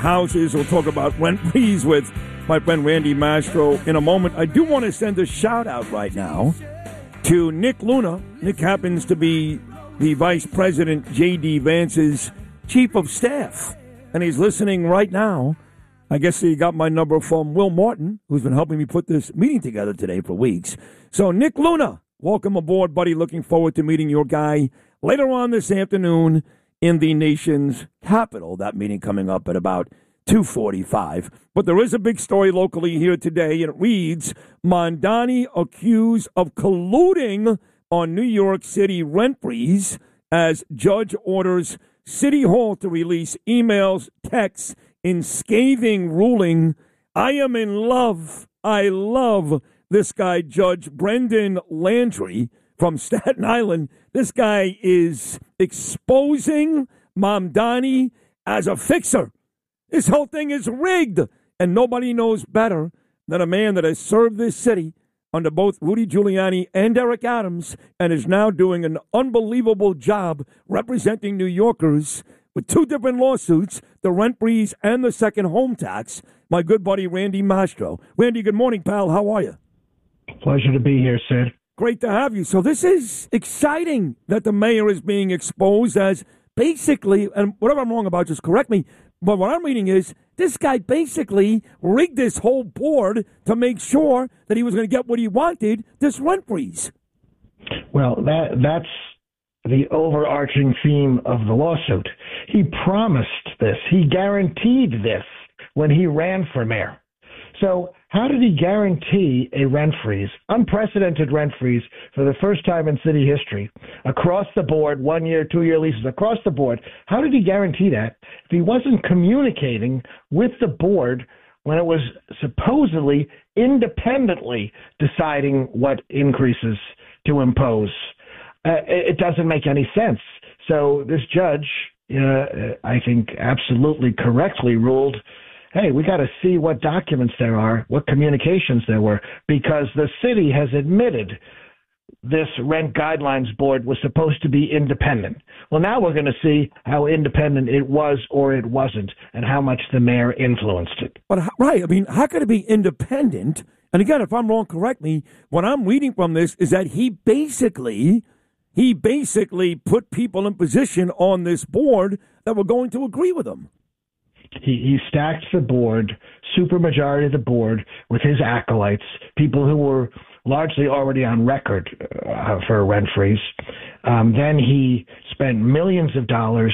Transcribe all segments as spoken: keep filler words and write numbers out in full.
houses. We'll talk about rent freeze with my friend Randy Mastro in a moment. I do want to send a shout-out right now to Nick Luna. Nick happens to be the Vice President, J D. Vance's Chief of Staff, and he's listening right now. I guess he got my number from Will Martin, who's been helping me put this meeting together today for weeks. So, Nick Luna, welcome aboard, buddy. Looking forward to meeting your guy later on this afternoon in the nation's capital. That meeting coming up at about two forty-five. But there is a big story locally here today, and it reads, Mamdani accused of colluding on New York City rent freeze as judge orders City Hall to release emails, texts, in scathing ruling. I am in love. I love this guy, Judge Brendan Landry from Staten Island. This guy is exposing Mamdani as a fixer. This whole thing is rigged, and nobody knows better than a man that has served this city under both Rudy Giuliani and Eric Adams and is now doing an unbelievable job representing New Yorkers with two different lawsuits, the rent freeze and the second home tax. My good buddy, Randy Mastro. Randy, good morning, pal. How are you? Pleasure to be here, Sid. Great to have you. So this is exciting that the mayor is being exposed as basically, and whatever I'm wrong about, just correct me, but what I'm reading is this guy basically rigged this whole board to make sure that he was going to get what he wanted, this rent freeze. Well, that that's the overarching theme of the lawsuit. He promised this. He guaranteed this when he ran for mayor. So how did he guarantee a rent freeze, unprecedented rent freeze for the first time in city history, across the board, one-year, two-year leases, across the board? How did he guarantee that if he wasn't communicating with the board when it was supposedly independently deciding what increases to impose? Uh, it doesn't make any sense. So this judge, uh, I think, absolutely correctly ruled, hey, we got to see what documents there are, what communications there were, because the city has admitted this rent guidelines board was supposed to be independent. Well, now we're going to see how independent it was or it wasn't and how much the mayor influenced it. But, right, I mean, how could it be independent? And again, if I'm wrong, correct me. What I'm reading from this is that he basically, he basically put people in position on this board that were going to agree with him. He, he stacked the board, supermajority of the board, with his acolytes, people who were largely already on record uh, for a rent freeze. Um, then he spent millions of dollars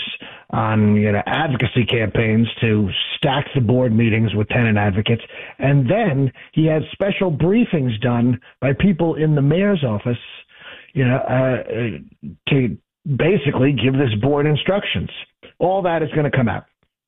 on you know advocacy campaigns to stack the board meetings with tenant advocates. And then he had special briefings done by people in the mayor's office, you know, uh, to basically give this board instructions. All that is going to come out.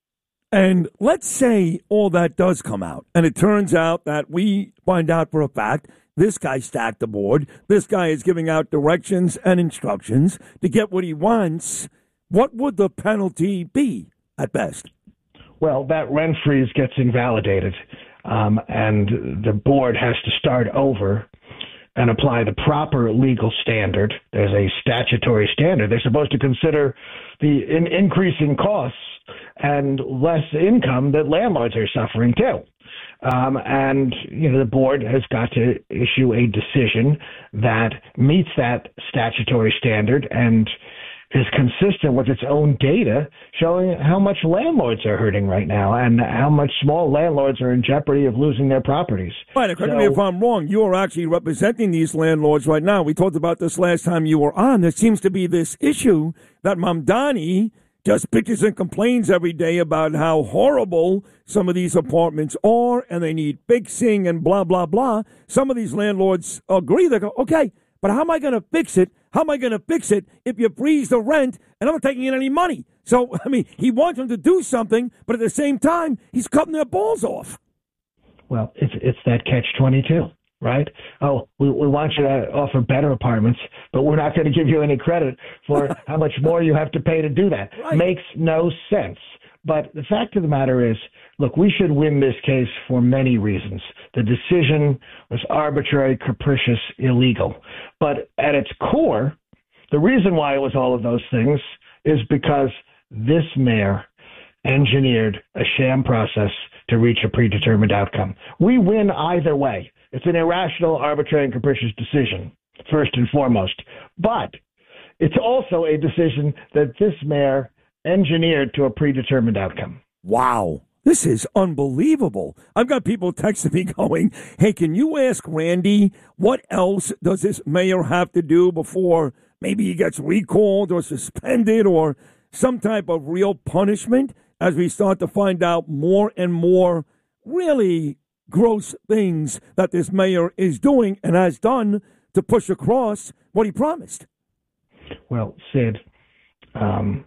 And let's say all that does come out, and it turns out that we find out for a fact this guy stacked the board, this guy is giving out directions and instructions to get what he wants. What would the penalty be at best? Well, that rent freeze gets invalidated, um, and the board has to start over and apply the proper legal standard. There's a statutory standard. They're supposed to consider the in- increasing costs and less income that landlords are suffering too. Um, and, you know, the board has got to issue a decision that meets that statutory standard and is consistent with its own data showing how much landlords are hurting right now and how much small landlords are in jeopardy of losing their properties. Right, correct so, me if I'm wrong. You are actually representing these landlords right now. We talked about this last time you were on. There seems to be this issue that Mamdani just bitches and complains every day about how horrible some of these apartments are and they need fixing and blah, blah, blah. Some of these landlords agree. They go, okay, but how am I going to fix it? How am I going to fix it if you freeze the rent and I'm not taking in any money? So, I mean, he wants them to do something, but at the same time, he's cutting their balls off. Well, it's, it's that catch twenty-two. Right? Oh, we, we want you to offer better apartments, but we're not going to give you any credit for how much more you have to pay to do that. Right. Makes no sense. But the fact of the matter is, look, we should win this case for many reasons. The decision was arbitrary, capricious, illegal. But at its core, the reason why it was all of those things is because this mayor engineered a sham process to reach a predetermined outcome. We win either way. It's an irrational, arbitrary, and capricious decision, first and foremost. But it's also a decision that this mayor engineered to a predetermined outcome. Wow. This is unbelievable. I've got people texting me going, hey, can you ask Randy what else does this mayor have to do before maybe he gets recalled or suspended or some type of real punishment as we start to find out more and more really gross things that this mayor is doing and has done to push across what he promised? Well, Sid, um,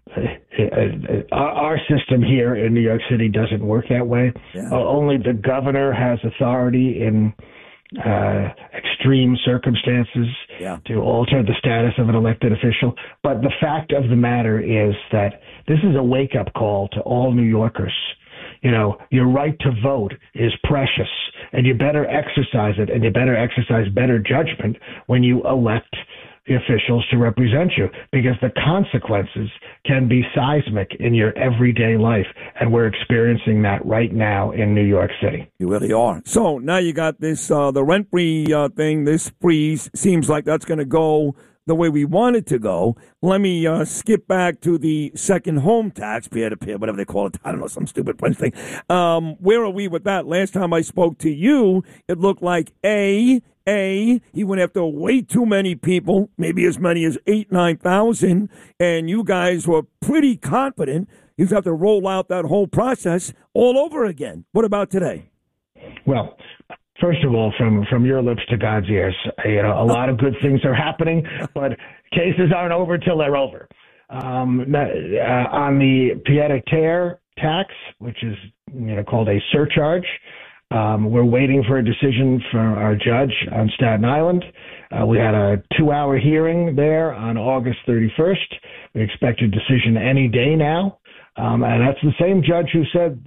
our system here in New York City doesn't work that way. Yeah. Uh, only the governor has authority in uh, extreme circumstances yeah. to alter the status of an elected official. But the fact of the matter is that this is a wake-up call to all New Yorkers. You know, your right to vote is precious, and you better exercise it, and you better exercise better judgment when you elect the officials to represent you, because the consequences can be seismic in your everyday life, and we're experiencing that right now in New York City. You really are. So now you got this, uh, the rent-free uh, thing, this freeze, seems like that's going to go the way we want it to go. Let me uh, skip back to the second home tax, peer-to-peer, whatever they call it. I don't know, some stupid French thing. Um, where are we with that? Last time I spoke to you, it looked like A, A, he went after way too many people, maybe as many as eight, nine thousand, and you guys were pretty confident you'd have to roll out that whole process all over again. What about today? Well, first of all, from, from your lips to God's ears, you know, a lot of good things are happening, but cases aren't over till they're over. Um, uh, on the pied-à-terre tax, which is you know called a surcharge, Um, we're waiting for a decision from our judge on Staten Island. Uh, we had a two-hour hearing there on August thirty-first. We expect a decision any day now. Um, and that's the same judge who said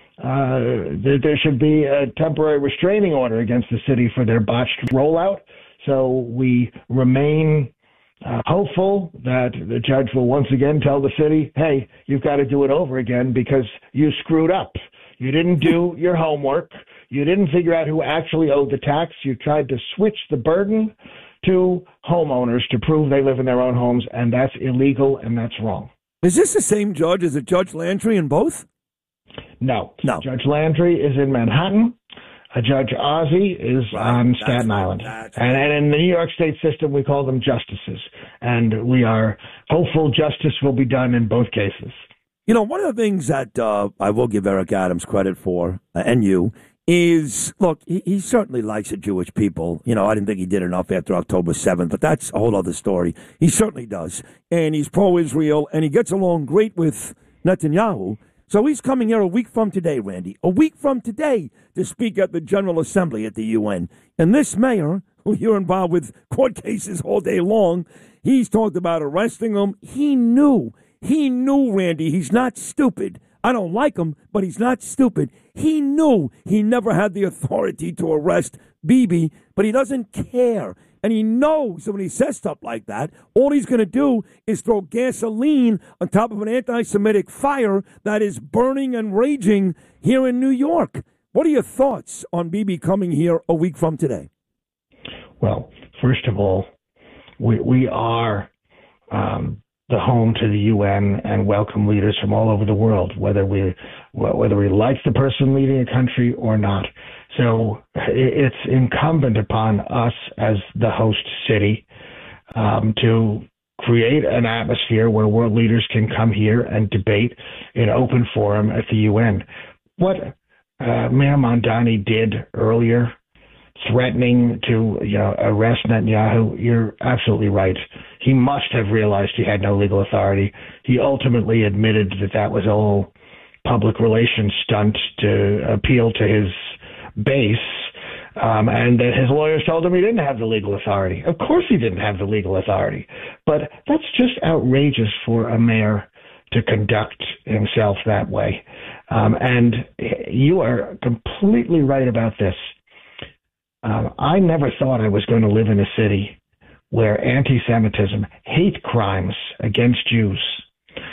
uh, that there should be a temporary restraining order against the city for their botched rollout. So we remain uh, hopeful that the judge will once again tell the city, hey, you've got to do it over again because you screwed up. You didn't do your homework. You didn't figure out who actually owed the tax. You tried to switch the burden to homeowners to prove they live in their own homes, and that's illegal and that's wrong. Is this the same judge as a Judge Landry in both? No. No. Judge Landry is in Manhattan. Uh, Judge Ozzie is right. on Staten that's, Island. That's and, and in the New York State system, we call them justices. And we are hopeful justice will be done in both cases. You know, one of the things that uh, I will give Eric Adams credit for, uh, and you, is, look, he, he certainly likes the Jewish people. You know, I didn't think he did enough after October seventh, but that's a whole other story. He certainly does. And he's pro-Israel, and he gets along great with Netanyahu. So he's coming here a week from today, Randy, a week from today to speak at the General Assembly at the U N. And this mayor, who you're involved with court cases all day long, he's talked about arresting him. He knew. He knew, Randy, he's not stupid. I don't like him, but he's not stupid. He knew he never had the authority to arrest Bibi, but he doesn't care. And he knows that when he says stuff like that, all he's going to do is throw gasoline on top of an anti-Semitic fire that is burning and raging here in New York. What are your thoughts on Bibi coming here a week from today? Well, first of all, we, we are um, the home to the U N and welcome leaders from all over the world, whether we whether we like the person leading a country or not. So it's incumbent upon us as the host city um, to create an atmosphere where world leaders can come here and debate in open forum at the U N. What uh, Mayor Mamdani did earlier, threatening to you know arrest Netanyahu, you're absolutely right. He must have realized he had no legal authority. He ultimately admitted that that was all public relations stunt to appeal to his base, um, and that his lawyers told him he didn't have the legal authority. Of course he didn't have the legal authority, but that's just outrageous for a mayor to conduct himself that way. Um, and you are completely right about this. Um, I never thought I was going to live in a city where anti-Semitism, hate crimes against Jews,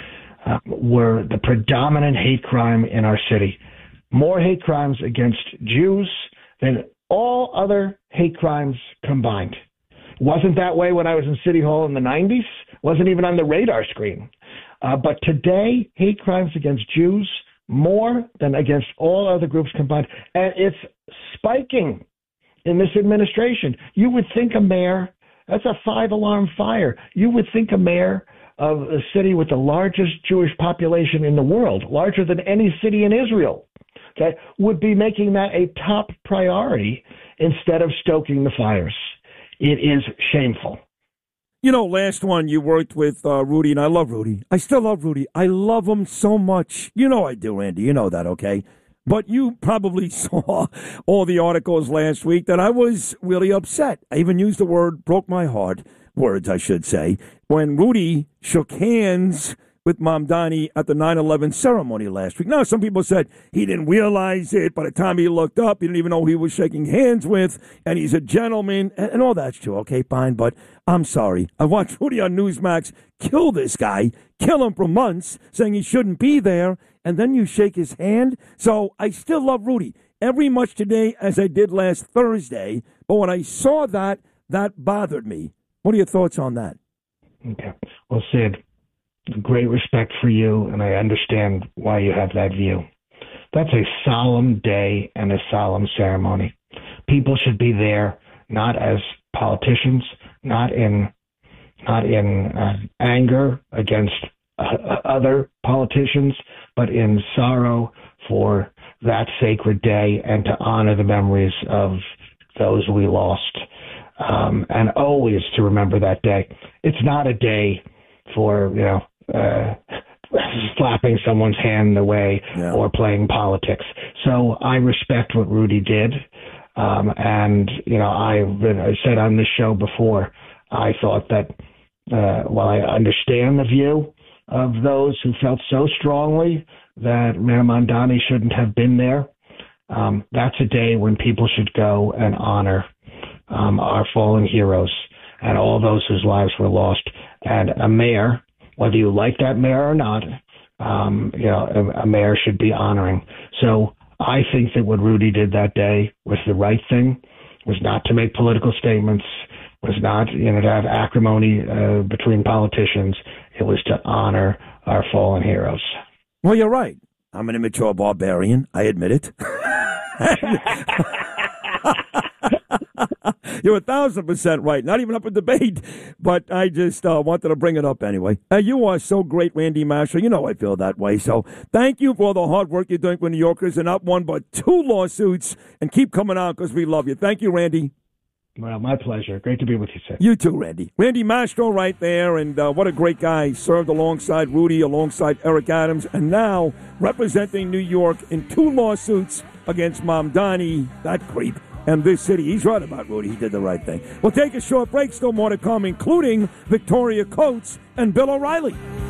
uh, were the predominant hate crime in our city. More hate crimes against Jews than all other hate crimes combined. Wasn't that way when I was in City Hall in the nineties. Wasn't even on the radar screen. Uh, but today, hate crimes against Jews more than against all other groups combined. And it's spiking in this administration. You would think a mayor, that's a five-alarm fire. You would think a mayor of a city with the largest Jewish population in the world, larger than any city in Israel, okay, would be making that a top priority instead of stoking the fires. It is shameful. You know, last one you worked with uh, Rudy, and I love Rudy. I still love Rudy. I love him so much. You know I do, Randy. You know that, okay? But you probably saw all the articles last week that I was really upset. I even used the word broke my heart, words I should say, when Rudy shook hands with Mamdani at the nine eleven ceremony last week. Now, some people said he didn't realize it. By the time he looked up, he didn't even know who he was shaking hands with, and he's a gentleman, and, and all that's true. Okay, fine, but I'm sorry. I watched Rudy on Newsmax kill this guy, kill him for months, saying he shouldn't be there, and then you shake his hand. So I still love Rudy every much today as I did last Thursday, but when I saw that, that bothered me. What are your thoughts on that? Okay. Well, Sid, great respect for you, and I understand why you have that view. That's a solemn day and a solemn ceremony. People should be there, not as politicians, not in not in uh, anger against uh, other politicians, but in sorrow for that sacred day and to honor the memories of those we lost, um, and always to remember that day. It's not a day for, you know, Uh, slapping someone's hand away yeah. or playing politics. So I respect what Rudy did. Um, and, you know, I've been, I said on this show before, I thought that uh, while I understand the view of those who felt so strongly that Mayor Mamdani shouldn't have been there, um, that's a day when people should go and honor um, our fallen heroes and all those whose lives were lost. And a mayor, whether you like that mayor or not, um, you know, a, a mayor should be honoring. So I think that what Rudy did that day was the right thing, was not to make political statements, was not, you know, to have acrimony uh, between politicians. It was to honor our fallen heroes. Well, you're right. I'm an immature barbarian. I admit it. You're a thousand percent right. Not even up a debate, but I just uh, wanted to bring it up anyway. Uh, you are so great, Randy Marshall. You know I feel that way. So thank you for all the hard work you're doing for New Yorkers, and not one but two lawsuits. And keep coming out because we love you. Thank you, Randy. Well, my pleasure. Great to be with you, sir. You too, Randy. Randy Mastro right there, and uh, what a great guy. Served alongside Rudy, alongside Eric Adams, and now representing New York in two lawsuits against Mamdani, that creep, and this city. He's right about Rudy. He did the right thing. We'll take a short break. Still more to come, including Victoria Coates and Bill O'Reilly.